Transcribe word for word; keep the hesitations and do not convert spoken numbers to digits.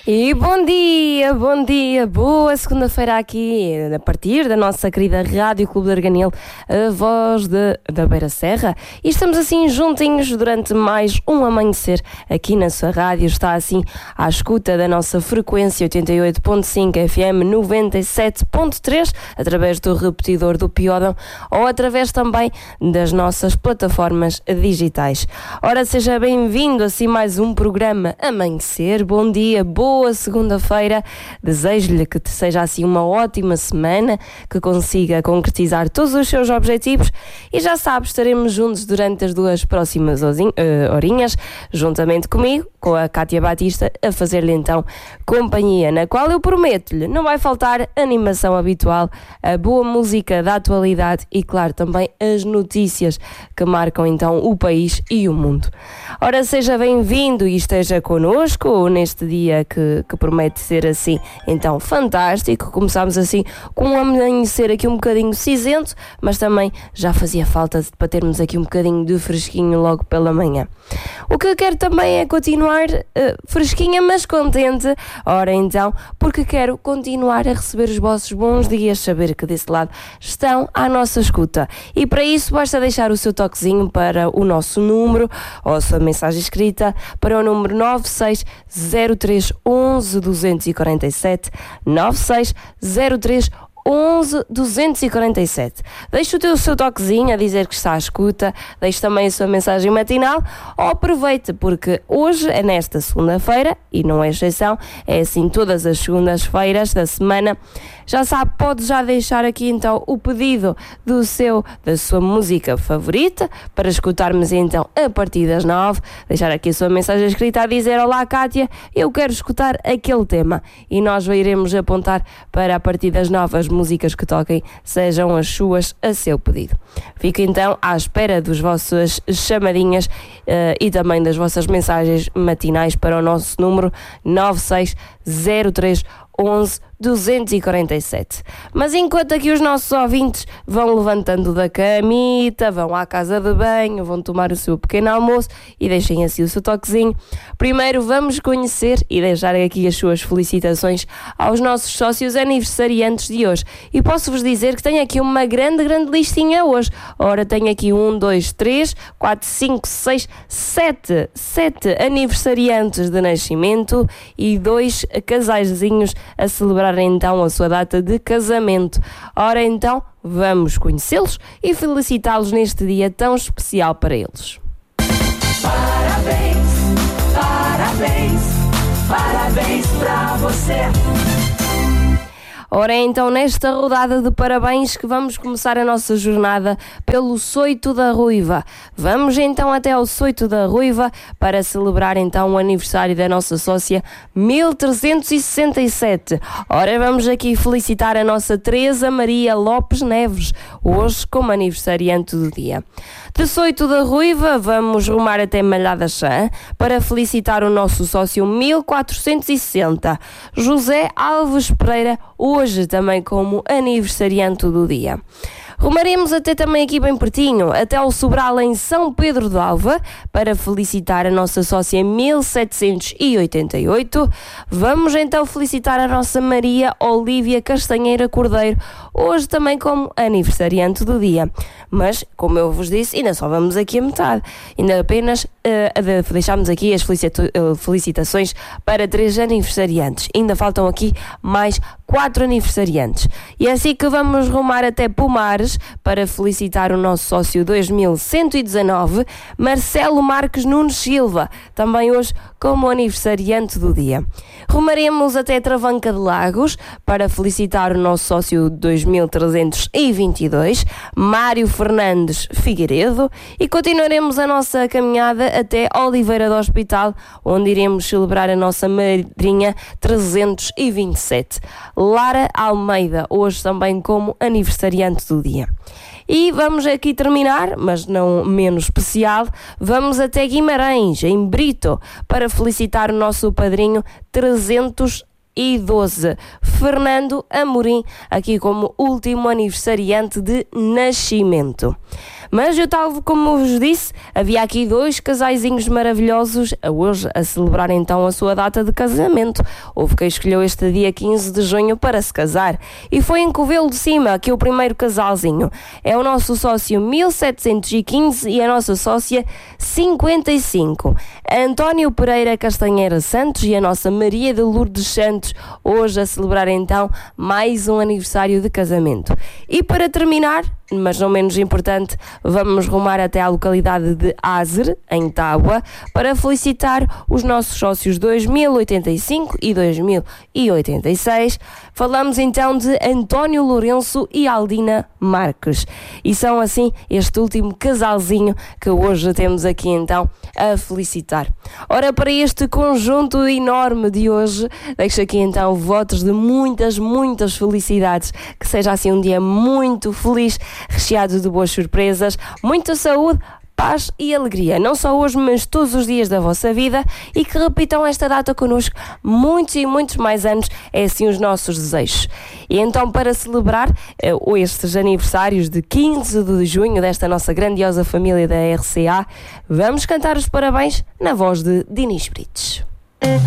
E bom dia, bom dia, boa segunda-feira aqui, a partir da nossa querida Rádio Clube de Arganil, a voz de, da Beira Serra. E estamos assim juntinhos durante mais um amanhecer aqui na sua rádio. Está assim à escuta da nossa frequência oitenta e oito ponto cinco F M, noventa e sete ponto três, através do repetidor do Piódão ou através também das nossas plataformas digitais. Ora, seja bem-vindo assim mais um programa Amanhecer. Bom dia, boa Boa segunda-feira, desejo-lhe que seja assim uma ótima semana, que consiga concretizar todos os seus objetivos e já sabe, estaremos juntos durante as duas próximas horinhas, juntamente comigo, com a Cátia Batista, a fazer-lhe então companhia, na qual eu prometo-lhe, não vai faltar animação habitual, a boa música da atualidade e claro também as notícias que marcam então o país e o mundo. Ora, seja bem-vindo e esteja connosco neste dia que que promete ser assim, então, fantástico. Começámos assim com um amanhecer aqui um bocadinho cinzento, mas também já fazia falta para termos aqui um bocadinho de fresquinho logo pela manhã. O que eu quero também é continuar uh, fresquinha, mas contente. Ora então, porque quero continuar a receber os vossos bons dias, saber que desse lado estão à nossa escuta. E para isso basta deixar o seu toquezinho para o nosso número, ou a sua mensagem escrita, para o número nove seis zero três onze duzentos e quarenta e sete, nove seis zero três onze duzentos e quarenta e sete. Deixe o teu, seu toquezinho a dizer que está à escuta, deixe também a sua mensagem matinal ou aproveite, porque hoje é nesta segunda-feira, e não é exceção, é assim todas as segundas-feiras da semana. Já sabe, pode já deixar aqui então o pedido do seu, da sua música favorita para escutarmos então a partir das nove, deixar aqui a sua mensagem escrita a dizer: olá Cátia, eu quero escutar aquele tema, e nós iremos apontar para a partir das nove as músicas que toquem sejam as suas a seu pedido. Fico então à espera das vossas chamadinhas uh, e também das vossas mensagens matinais para o nosso número nove seis zero três onze duzentos e quarenta e sete. Mas enquanto aqui os nossos ouvintes vão levantando da camita, vão à casa de banho, vão tomar o seu pequeno almoço e deixem assim o seu toquezinho, primeiro vamos conhecer e deixar aqui as suas felicitações aos nossos sócios aniversariantes de hoje. E posso-vos dizer que tenho aqui uma grande, grande listinha hoje. Ora, tenho aqui um, dois, três, quatro, cinco, seis, sete, sete aniversariantes de nascimento e dois casaizinhos a celebrar então a sua data de casamento. Ora então, vamos conhecê-los e felicitá-los neste dia tão especial para eles. Parabéns, parabéns, parabéns para você. Ora, então, nesta rodada de parabéns que vamos começar a nossa jornada pelo Soito da Ruiva. Vamos então até ao Soito da Ruiva para celebrar então o aniversário da nossa sócia mil trezentos e sessenta e sete. Ora, vamos aqui felicitar a nossa Teresa Maria Lopes Neves, hoje como aniversariante do dia. De Soito da Ruiva, vamos rumar até Malhada Chã para felicitar o nosso sócio mil quatrocentos e sessenta, José Alves Pereira, hoje também como aniversariante do dia. Rumaremos até também aqui bem pertinho, até ao Sobral em São Pedro de Alva, para felicitar a nossa sócia mil setecentos e oitenta e oito. Vamos então felicitar a nossa Maria Olívia Castanheira Cordeiro, hoje também como aniversariante do dia. Mas, como eu vos disse, ainda só vamos aqui a metade. Ainda apenas uh, deixámos aqui as felicita- uh, felicitações para três aniversariantes. Ainda faltam aqui mais quatro aniversariantes. E é assim que vamos rumar até Pomares para felicitar o nosso sócio dois mil cento e dezanove, Marcelo Marques Nunes Silva, também hoje como aniversariante do dia. Rumaremos até Travanca de Lagos para felicitar o nosso sócio dois mil trezentos e vinte e dois, Mário Fernandes Figueiredo, e continuaremos a nossa caminhada até Oliveira do Hospital, onde iremos celebrar a nossa madrinha trezentos e vinte e sete, Lara Almeida, hoje também como aniversariante do dia. E vamos aqui terminar, mas não menos especial, vamos até Guimarães, em Brito, para felicitar o nosso padrinho trezentos e doze, Fernando Amorim, aqui como último aniversariante de nascimento. Mas eu, tal como vos disse, havia aqui dois casaizinhos maravilhosos a hoje a celebrar então a sua data de casamento. Houve quem escolheu este dia quinze de junho para se casar e foi em Covelo de Cima que o primeiro casalzinho é o nosso sócio mil setecentos e quinze e a nossa sócia cinquenta e cinco. António Pereira Castanheira Santos e a nossa Maria de Lourdes Santos, hoje a celebrar então mais um aniversário de casamento. E para terminar, mas não menos importante, vamos rumar até à localidade de Azer, em Tábua, para felicitar os nossos sócios dois mil e oitenta e cinco e dois mil e oitenta e seis. Falamos então de António Lourenço e Aldina Marques. E são assim este último casalzinho que hoje temos aqui então a felicitar. Ora, para este conjunto enorme de hoje, deixo aqui então votos de muitas, muitas felicidades. Que seja assim um dia muito feliz, recheado de boas surpresas, muita saúde, paz e alegria, não só hoje, mas todos os dias da vossa vida, e que repitam esta data connosco muitos e muitos mais anos, é assim os nossos desejos. E então, para celebrar eh, estes aniversários de quinze de junho desta nossa grandiosa família da R C A, vamos cantar os parabéns na voz de Dinis Brites.